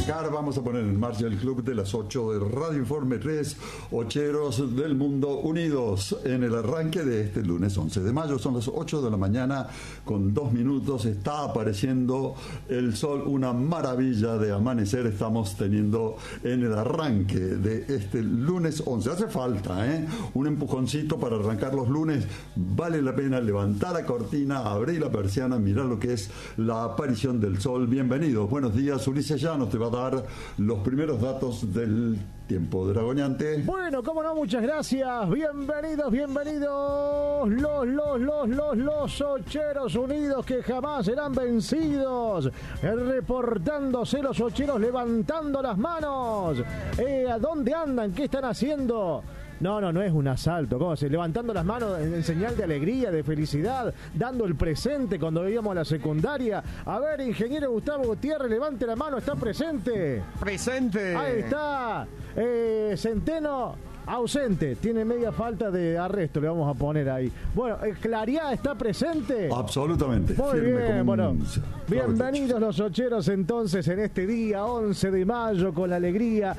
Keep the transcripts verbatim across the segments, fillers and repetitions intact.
arrancar, vamos a poner en marcha el club de las ocho de Radio Informe tres, Ocheros del Mundo Unidos, en el arranque de este lunes once de mayo. Son las ocho de la mañana con dos minutos, está apareciendo el sol, una maravilla de amanecer estamos teniendo en el arranque de este lunes once. Hace falta, ¿eh? Un empujoncito para arrancar los lunes, vale la pena levantar la cortina, abrir la persiana, mirar lo que es la aparición del sol. Bienvenido, buenos días. Ulises Llanos te va a dar los primeros datos del tiempo dragoneante. Bueno, cómo no, muchas gracias. Bienvenidos, bienvenidos los, los, los, los, los Ocheros Unidos que jamás serán vencidos. Reportándose los Ocheros, levantando las manos. Eh, ¿A dónde andan? ¿Qué están haciendo? No, no, no es un asalto. ¿Cómo se? Levantando las manos en, en señal de alegría, de felicidad, dando el presente cuando íbamos a la secundaria. A ver, ingeniero Gustavo Gutiérrez, levante la mano, ¿está presente? ¡Presente! Ahí está. Eh, Centeno, ausente. Tiene media falta de arresto, le vamos a poner ahí. Bueno, eh, Clariá, ¿está presente? Absolutamente. Muy bien, bueno. Un... Bienvenidos los Ocheros entonces en este día once de mayo con la alegría.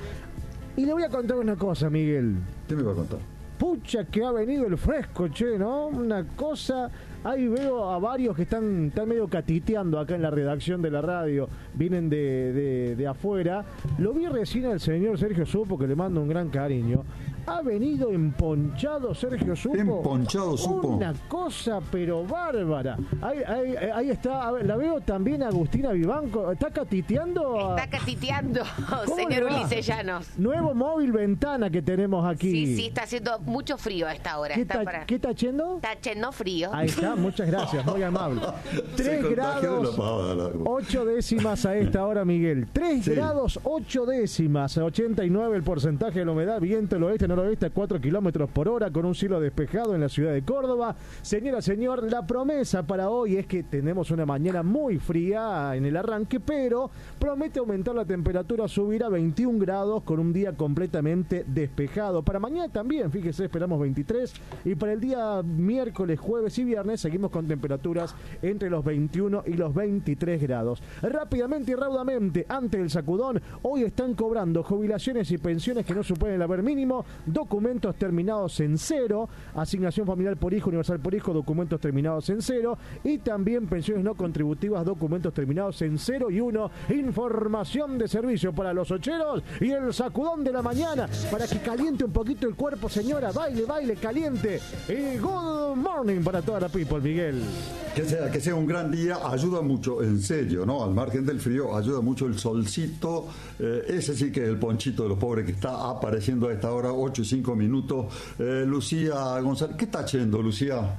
Y le voy a contar una cosa, Miguel. ¿Qué me va a contar? Pucha que ha venido el fresco, che, ¿no? Una cosa... Ahí veo a varios que están, están medio catiteando acá en la redacción de la radio. Vienen de, de, de afuera. Lo vi recién al señor Sergio Supo, que le mando un gran cariño. Ha venido emponchado Sergio Supo. Emponchado Supo. Una cosa pero bárbara. Ahí, ahí, ahí está, a ver, la veo también Agustina Vivanco. ¿Está catiteando? Está catiteando, señor Ulises Llanos. Nuevo móvil ventana que tenemos aquí. Sí, sí, está haciendo mucho frío a esta hora. ¿Qué está, está, para... ¿qué está haciendo? Está haciendo frío. Ahí está, muchas gracias, muy amable. tres grados, ocho décimas a esta hora, Miguel. tres sí. grados, ocho décimas, ochenta y nueve el porcentaje de la humedad, viento del oeste, noroeste a cuatro kilómetros por hora, con un cielo despejado en la ciudad de Córdoba. Señora, señor, la promesa para hoy es que tenemos una mañana muy fría en el arranque, pero promete aumentar la temperatura, subir a veintiún grados con un día completamente despejado. Para mañana también, fíjese, esperamos veintitrés, y para el día miércoles, jueves y viernes seguimos con temperaturas entre los veintiuno y los veintitrés grados. Rápidamente y raudamente, ante el sacudón, hoy están cobrando jubilaciones y pensiones que no superen el haber mínimo, documentos terminados en cero, asignación familiar por hijo, universal por hijo, documentos terminados en cero, y también pensiones no contributivas, documentos terminados en cero y uno. Información de servicio para los Ocheros y el sacudón de la mañana, para que caliente un poquito el cuerpo, señora. Baile, baile, caliente. Y good morning para toda la people, Miguel. Que sea, que sea un gran día, ayuda mucho, en serio, ¿no? Al margen del frío, ayuda mucho el solcito, eh, ese sí que es el ponchito de los pobres que está apareciendo a esta hora, ocho y cinco minutos. Eh, Lucía González, ¿qué está haciendo, Lucía?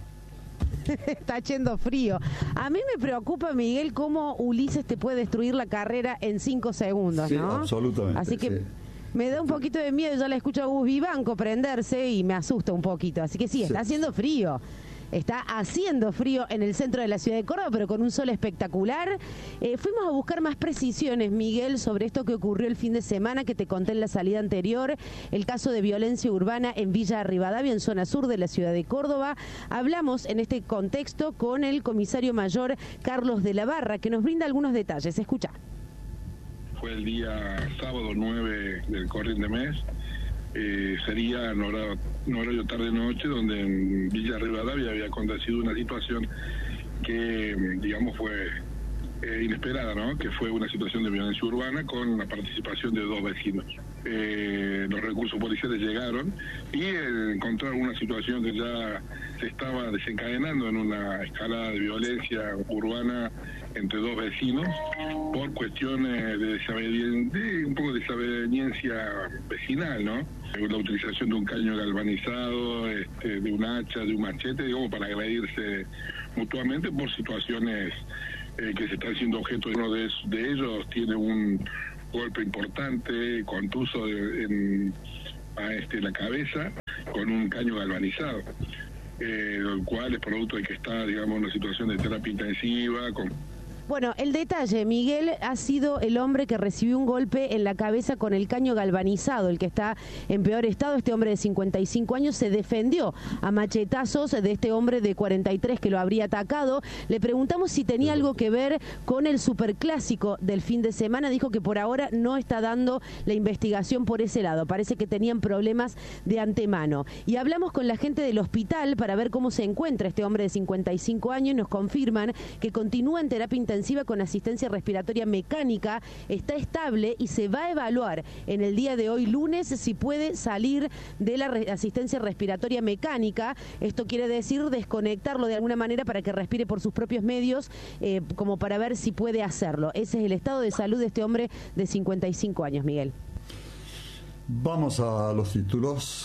Está haciendo frío. A mí me preocupa, Miguel, cómo Ulises te puede destruir la carrera en cinco segundos, sí, ¿no? Absolutamente. Así que... Sí. Me da un poquito de miedo, yo la escucho a Gus Vivanco prenderse y me asusta un poquito. Así que sí, está sí. haciendo frío. Está haciendo frío en el centro de la ciudad de Córdoba, pero con un sol espectacular. Eh, fuimos a buscar más precisiones, Miguel, sobre esto que ocurrió el fin de semana, que te conté en la salida anterior, el caso de violencia urbana en Villa Rivadavia, en zona sur de la ciudad de Córdoba. Hablamos en este contexto con el comisario mayor Carlos de la Barra, que nos brinda algunos detalles. Escucha. Fue el día sábado nueve del corriente mes, eh, sería en horario, en horario tarde-noche, donde en Villa Rivadavia había acontecido una situación que, digamos, fue eh, inesperada, ¿no? Que fue una situación de violencia urbana con la participación de dos vecinos. Eh, los recursos policiales llegaron y eh, encontraron una situación que ya se estaba desencadenando en una escalada de violencia urbana entre dos vecinos por cuestiones de, de un poco de desaveniencia vecinal, ¿no? La utilización de un caño galvanizado, este, de un hacha, de un machete, digamos, para agredirse mutuamente por situaciones eh, que se están siendo objeto. Uno de, de ellos tiene un golpe importante, contuso de, en a este, la cabeza, con un caño galvanizado. Eh, el cual es producto de que está, digamos, en una situación de terapia intensiva, con Bueno, el detalle, Miguel, ha sido el hombre que recibió un golpe en la cabeza con el caño galvanizado, el que está en peor estado. Este hombre de cincuenta y cinco años se defendió a machetazos de este hombre de cuarenta y tres que lo habría atacado. Le preguntamos si tenía algo que ver con el superclásico del fin de semana. Dijo que por ahora no está dando la investigación por ese lado. Parece que tenían problemas de antemano. Y hablamos con la gente del hospital para ver cómo se encuentra este hombre de cincuenta y cinco años y nos confirman que continúa en terapia intensiva con asistencia respiratoria mecánica, está estable y se va a evaluar en el día de hoy lunes si puede salir de la re- asistencia respiratoria mecánica. Esto quiere decir desconectarlo de alguna manera para que respire por sus propios medios, eh, como para ver si puede hacerlo. Ese es el estado de salud de este hombre de cincuenta y cinco años, Miguel. Vamos a los títulos.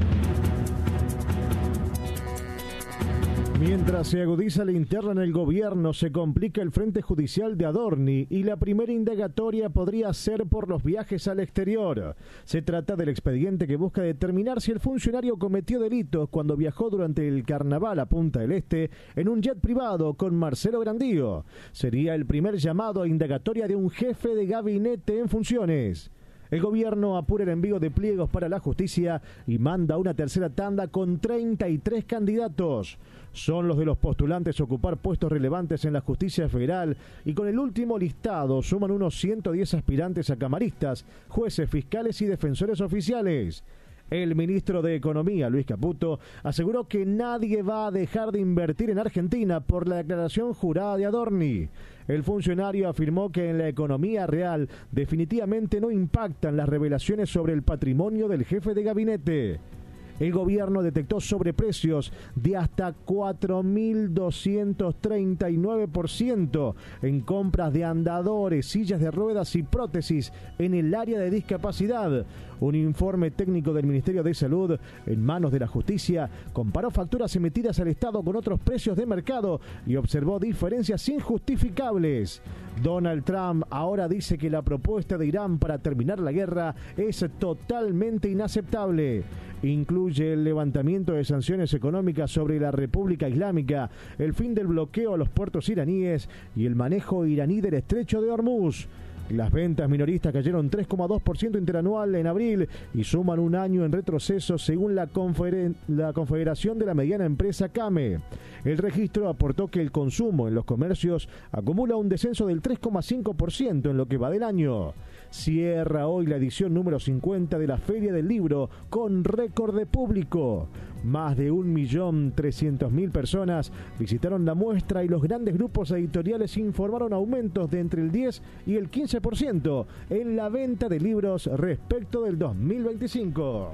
Mientras se agudiza la interna en el gobierno, se complica el frente judicial de Adorni y la primera indagatoria podría ser por los viajes al exterior. Se trata del expediente que busca determinar si el funcionario cometió delitos cuando viajó durante el carnaval a Punta del Este en un jet privado con Marcelo Grandío. Sería el primer llamado a indagatoria de un jefe de gabinete en funciones. El gobierno apura el envío de pliegos para la justicia y manda una tercera tanda con treinta y tres candidatos. Son los de los postulantes a ocupar puestos relevantes en la justicia federal y con el último listado suman unos ciento diez aspirantes a camaristas, jueces, fiscales y defensores oficiales. El ministro de Economía, Luis Caputo, aseguró que nadie va a dejar de invertir en Argentina por la declaración jurada de Adorni. El funcionario afirmó que en la economía real definitivamente no impactan las revelaciones sobre el patrimonio del jefe de gabinete. El gobierno detectó sobreprecios de hasta cuatro mil doscientos treinta y nueve por ciento en compras de andadores, sillas de ruedas y prótesis en el área de discapacidad. Un informe técnico del Ministerio de Salud, en manos de la Justicia, comparó facturas emitidas al Estado con otros precios de mercado y observó diferencias injustificables. Donald Trump ahora dice que la propuesta de Irán para terminar la guerra es totalmente inaceptable. Incluye el levantamiento de sanciones económicas sobre la República Islámica, el fin del bloqueo a los puertos iraníes y el manejo iraní del estrecho de Hormuz. Las ventas minoristas cayeron tres coma dos por ciento interanual en abril y suman un año en retroceso según la, confeder- la Confederación de la Mediana Empresa CAME. El registro aportó que el consumo en los comercios acumula un descenso del tres coma cinco por ciento en lo que va del año. Cierra hoy la edición número cincuenta de la Feria del Libro con récord de público. Más de un millón trescientos mil personas visitaron la muestra y los grandes grupos editoriales informaron aumentos de entre el diez y el quince por ciento en la venta de libros respecto del dos mil veinticinco.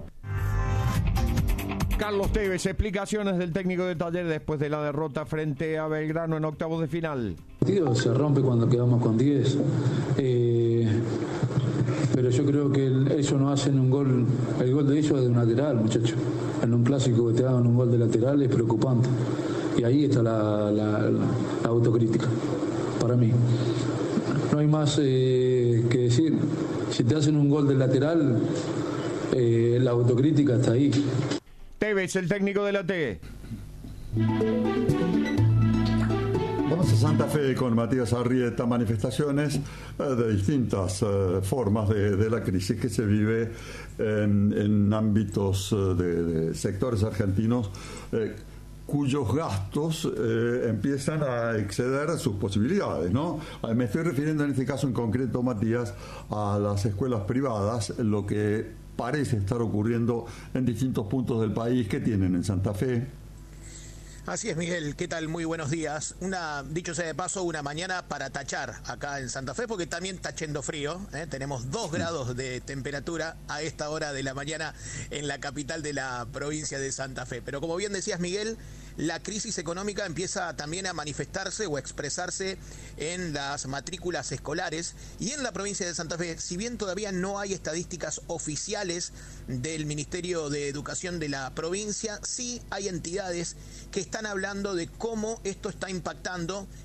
Carlos Tevez, explicaciones del técnico de Talleres después de la derrota frente a Belgrano en octavos de final. El partido se rompe cuando quedamos con diez, eh, pero yo creo que el, ellos no hacen un gol, el gol de ellos es de un lateral, muchachos. En un clásico que te hagan un gol de lateral es preocupante. Y ahí está la, la, la autocrítica, para mí. No hay más eh, que decir. Si te hacen un gol de lateral, eh, la autocrítica está ahí. Tevez, el técnico de la T. Vamos a Santa Fe con Matías Arrieta. Manifestaciones eh, de distintas eh, formas de, de la crisis que se vive en, en ámbitos eh, de, de sectores argentinos eh, cuyos gastos eh, empiezan a exceder sus posibilidades, ¿no? Me estoy refiriendo en este caso en concreto, Matías, a las escuelas privadas, lo que parece estar ocurriendo en distintos puntos del país. ¿Qué tienen en Santa Fe? Así es, Miguel. ¿Qué tal? Muy buenos días. Una, dicho sea de paso, una mañana para tachar acá en Santa Fe, porque también está haciendo frío, ¿eh? Tenemos dos grados de temperatura a esta hora de la mañana en la capital de la provincia de Santa Fe. Pero como bien decías, Miguel, la crisis económica empieza también a manifestarse o a expresarse en las matrículas escolares y en la provincia de Santa Fe. Si bien todavía no hay estadísticas oficiales del Ministerio de Educación de la provincia, sí hay entidades que están hablando de cómo esto está impactando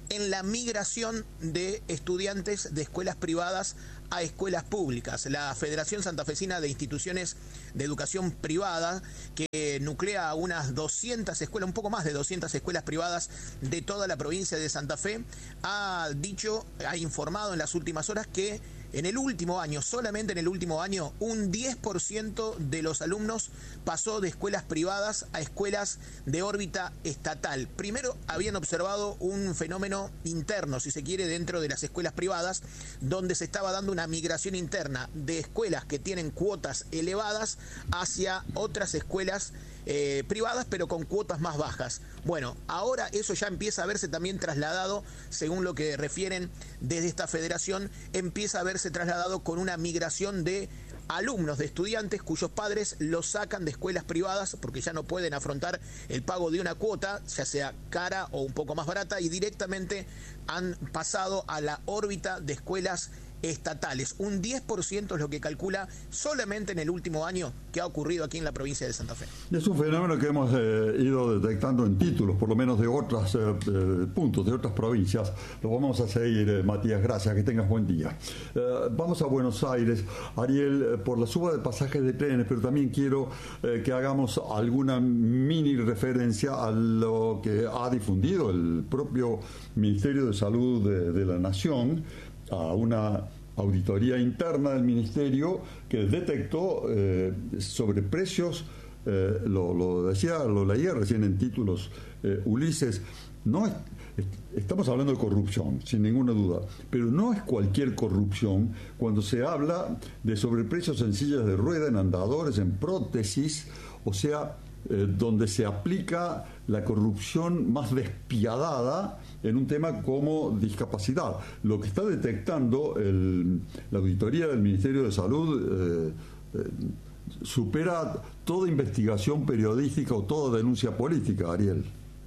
en la migración de estudiantes de escuelas privadas a escuelas públicas. La Federación Santafesina de Instituciones de Educación Privada, que nuclea unas doscientas escuelas, un poco más de doscientas escuelas privadas de toda la provincia de Santa Fe, ha dicho, ha informado en las últimas horas que en el último año, solamente en el último año, un diez por ciento de los alumnos pasó de escuelas privadas a escuelas de órbita estatal. Primero habían observado un fenómeno interno, si se quiere, dentro de las escuelas privadas, donde se estaba dando una migración interna de escuelas que tienen cuotas elevadas hacia otras escuelas eh, privadas, pero con cuotas más bajas. Bueno, ahora eso ya empieza a verse también trasladado, según lo que refieren desde esta federación, empieza a verse trasladado con una migración de alumnos, de estudiantes cuyos padres los sacan de escuelas privadas porque ya no pueden afrontar el pago de una cuota, ya sea cara o un poco más barata, y directamente han pasado a la órbita de escuelas estatales. Un diez por ciento es lo que calcula solamente en el último año que ha ocurrido aquí en la provincia de Santa Fe. Es un fenómeno que hemos eh, ido detectando en títulos, por lo menos de otros eh, eh, puntos, de otras provincias. Lo vamos a seguir, eh, Matías, gracias, que tengas buen día. Eh, vamos a Buenos Aires, Ariel, eh, por la suba de pasajes de trenes, pero también quiero eh, que hagamos alguna mini referencia a lo que ha difundido el propio Ministerio de Salud de, de la Nación, a una auditoría interna del Ministerio que detectó eh, sobreprecios, eh, lo, lo decía, lo leía recién en títulos eh, Ulises, no es, estamos hablando de corrupción, sin ninguna duda, pero no es cualquier corrupción cuando se habla de sobreprecios en sillas de rueda, en andadores, en prótesis, o sea, eh, donde se aplica la corrupción más despiadada en un tema como discapacidad. Lo que está detectando el, la auditoría del Ministerio de Salud eh, eh, supera toda investigación periodística o toda denuncia política, Ariel.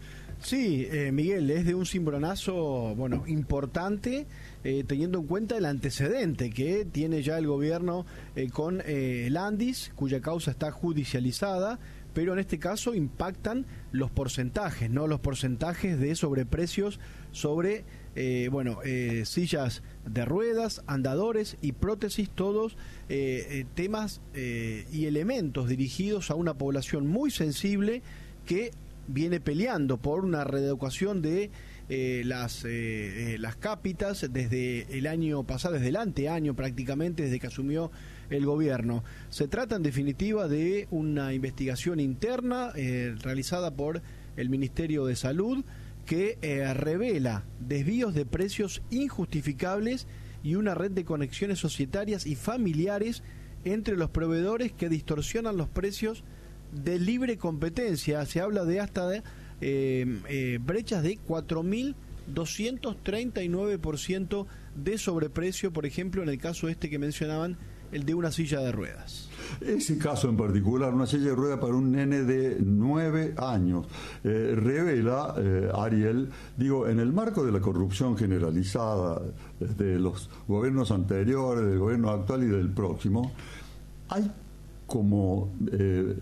Sí, eh, Miguel, es de un cimbronazo, bueno, importante, eh, teniendo en cuenta el antecedente que tiene ya el gobierno eh, con eh, el Andis, cuya causa está judicializada, pero en este caso impactan los porcentajes, ¿no? Los porcentajes de sobreprecios sobre, eh, bueno, eh, sillas de ruedas, andadores y prótesis, todos eh, eh, temas eh, y elementos dirigidos a una población muy sensible que viene peleando por una reeducación de eh, las eh, eh, las cápitas desde el año pasado, desde el anteaño prácticamente, desde que asumió el gobierno. Se trata en definitiva de una investigación interna eh, realizada por el Ministerio de Salud que eh, revela desvíos de precios injustificables y una red de conexiones societarias y familiares entre los proveedores que distorsionan los precios de libre competencia. Se habla de hasta de, eh, eh, brechas de cuatro mil doscientos treinta y nueve por ciento de sobreprecio, por ejemplo, en el caso este que mencionaban, el de una silla de ruedas. Ese caso en particular, una silla de ruedas para un nene de nueve años, eh, revela, eh, Ariel, digo, en el marco de la corrupción generalizada de los gobiernos anteriores, del gobierno actual y del próximo, hay como eh,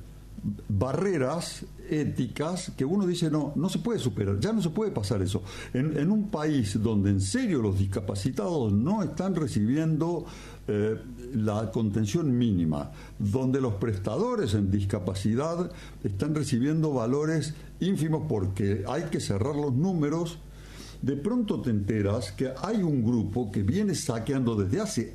barreras éticas que uno dice no, no se puede superar, ya no se puede pasar eso. En, en un país donde en serio los discapacitados no están recibiendo eh, la contención mínima, donde los prestadores en discapacidad están recibiendo valores ínfimos porque hay que cerrar los números, de pronto te enteras que hay un grupo que viene saqueando desde hace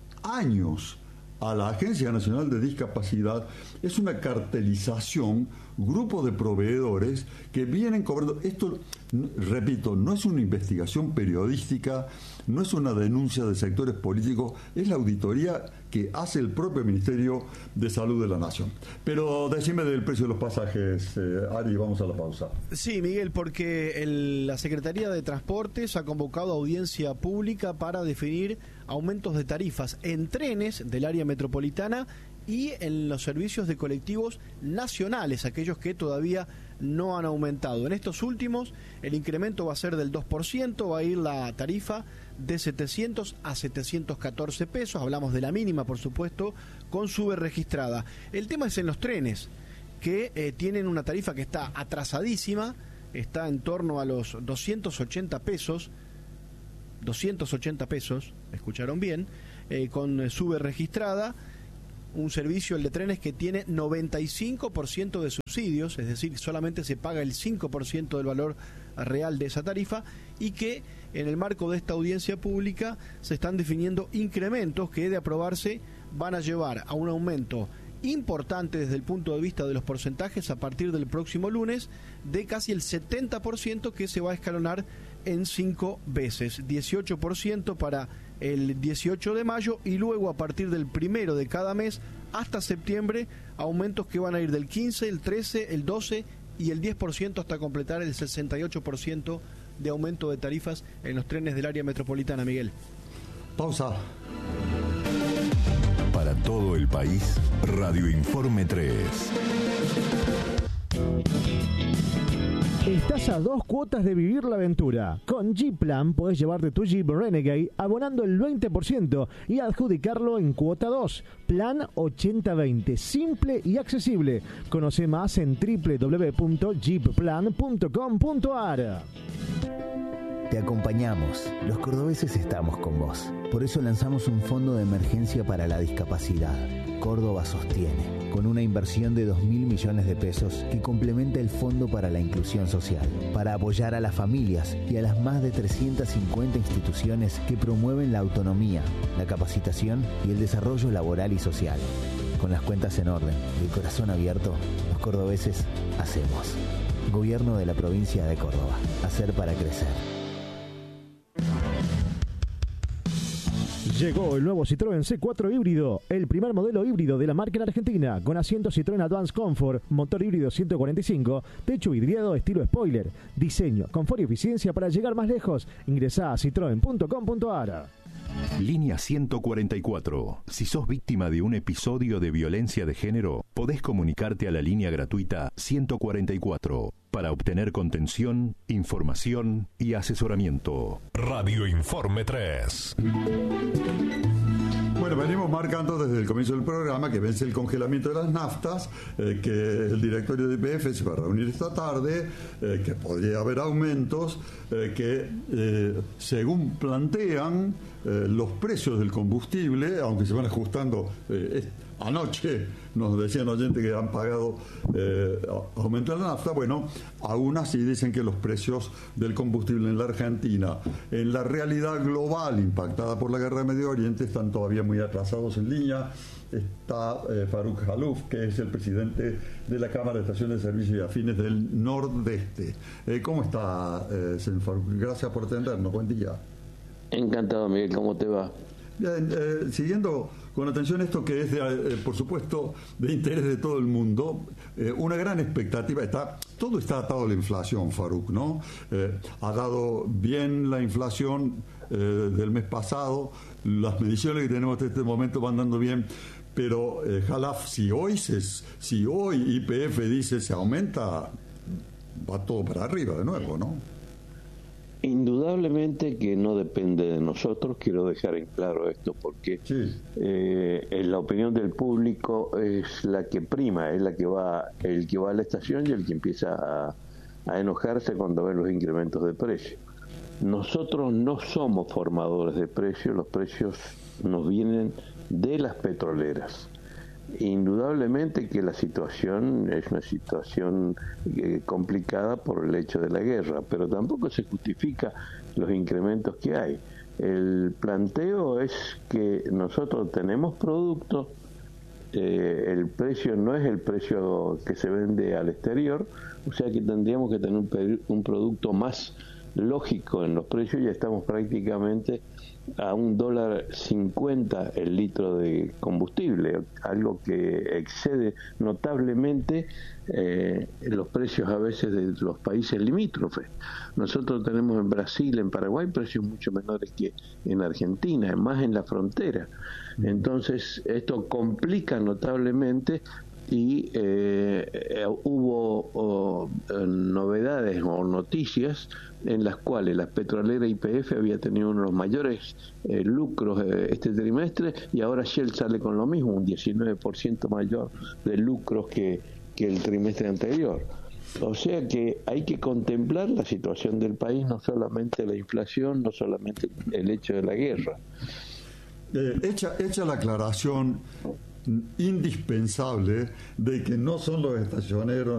años a la Agencia Nacional de Discapacidad. Es una cartelización, grupo de proveedores que vienen cobrando. Esto, repito, no es una investigación periodística, no es una denuncia de sectores políticos, es la auditoría que hace el propio Ministerio de Salud de la Nación. Pero decime del precio de los pasajes, eh, Ari, vamos a la pausa. Sí, Miguel, porque el, la Secretaría de Transportes ha convocado audiencia pública para definir aumentos de tarifas en trenes del área metropolitana y en los servicios de colectivos nacionales, aquellos que todavía no han aumentado. En estos últimos, el incremento va a ser del dos por ciento, va a ir la tarifa de setecientos a setecientos catorce pesos, hablamos de la mínima, por supuesto, con sube registrada. El tema es en los trenes, que eh, tienen una tarifa que está atrasadísima, está en torno a los doscientos ochenta pesos, doscientos ochenta pesos, escucharon bien, eh, con sube registrada, un servicio, el de trenes, que tiene noventa y cinco por ciento de subsidios, es decir, solamente se paga el cinco por ciento del valor real de esa tarifa, y que en el marco de esta audiencia pública se están definiendo incrementos que, de aprobarse, van a llevar a un aumento importante desde el punto de vista de los porcentajes a partir del próximo lunes, de casi el setenta por ciento, que se va a escalonar en cinco veces, dieciocho por ciento para el dieciocho de mayo y luego a partir del primero de cada mes hasta septiembre, aumentos que van a ir del quince, el trece, el doce y el diez por ciento hasta completar el sesenta y ocho por ciento de aumento de tarifas en los trenes del área metropolitana. Miguel. Pausa. Para todo el país, Radio Informe tres. Estás a dos cuotas de vivir la aventura. Con G-Plan podés llevarte tu Jeep Renegade abonando el veinte por ciento y adjudicarlo en cuota dos. Plan ochenta veinte, simple y accesible. Conoce más en doble u doble u doble u punto jeep plan punto com punto a r. Te acompañamos. Los cordobeses estamos con vos. Por eso lanzamos un fondo de emergencia para la discapacidad. Córdoba sostiene, con una inversión de dos mil millones de pesos que complementa el Fondo para la Inclusión Social, para apoyar a las familias y a las más de trescientas cincuenta instituciones que promueven la autonomía, la capacitación y el desarrollo laboral y social. Con las cuentas en orden y el corazón abierto, los cordobeses hacemos. Gobierno de la provincia de Córdoba. Hacer para crecer. Llegó el nuevo Citroën C cuatro híbrido, el primer modelo híbrido de la marca en Argentina, con asiento Citroën Advance Comfort, motor híbrido ciento cuarenta y cinco, techo vidriado estilo spoiler, diseño, confort y eficiencia para llegar más lejos. Ingresá a citroen punto com punto a r. Línea ciento cuarenta y cuatro. Si sos víctima de un episodio de violencia de género, podés comunicarte a la línea gratuita ciento cuarenta y cuatro para obtener contención, información y asesoramiento. Radio Informe tres. Bueno, venimos marcando desde el comienzo del programa que vence el congelamiento de las naftas, eh, que el directorio de Y P F se va a reunir esta tarde, eh, que podría haber aumentos, eh, que eh, según plantean eh, los precios del combustible, aunque se van ajustando, eh, anoche nos decían oyentes que han pagado eh, aumento de la nafta, bueno, aún así dicen que los precios del combustible en la Argentina, en la realidad global impactada por la guerra de Medio Oriente, están todavía muy atrasados. En línea está eh, Faruk Jaluf, que es el presidente de la Cámara de Estaciones de Servicios y Afines del Nordeste. Eh, ¿Cómo está, eh, señor Faruk? Gracias por atendernos. Buen día. Encantado, Miguel. ¿Cómo te va? Bien, eh, siguiendo con atención esto que es, de, eh, por supuesto, de interés de todo el mundo, eh, una gran expectativa está, todo está atado a la inflación, Faruk, ¿no? Eh, ha dado bien la inflación eh, del mes pasado, las mediciones que tenemos hasta este momento van dando bien, pero eh, Jalaf, si hoy, se, si hoy Y P F dice se aumenta, va todo para arriba de nuevo, ¿no? Indudablemente que no depende de nosotros, quiero dejar en claro esto, porque sí. eh, la opinión del público es la que prima, es la que va, el que va a la estación y el que empieza a, a enojarse cuando ve los incrementos de precio. Nosotros no somos formadores de precios, los precios nos vienen de las petroleras. Indudablemente que la situación es una situación eh, complicada por el hecho de la guerra, pero tampoco se justifica los incrementos que hay. El planteo es que nosotros tenemos productos, eh, el precio no es el precio que se vende al exterior, o sea que tendríamos que tener un, un producto más lógico en los precios. Ya estamos prácticamente a un dólar cincuenta el litro de combustible, algo que excede notablemente eh, los precios a veces de los países limítrofes. Nosotros tenemos en Brasil, en Paraguay, precios mucho menores que en Argentina, más en la frontera. Entonces esto complica notablemente y eh, eh, hubo oh, novedades o noticias en las cuales la petrolera Y P F había tenido uno de los mayores eh, lucros eh, este trimestre, y ahora Shell sale con lo mismo, un diecinueve por ciento mayor de lucros que, que el trimestre anterior. O sea que hay que contemplar la situación del país, no solamente la inflación, no solamente el hecho de la guerra. Eh, hecha, hecha la aclaración indispensable de que no son los estacioneros